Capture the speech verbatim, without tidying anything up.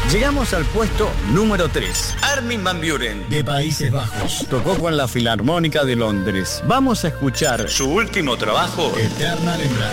Llegamos al puesto número tres. Armin van Buuren, de Países Bajos. Tocó con la Filarmónica de Londres. Vamos a escuchar su último trabajo, Eternal Embrace.